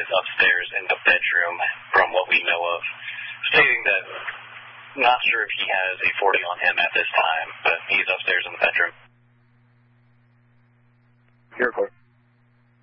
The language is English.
is upstairs in the bedroom, from what we know of, stating that not sure if he has a 40 on him at this time, but he's upstairs in the bedroom. Here, Court.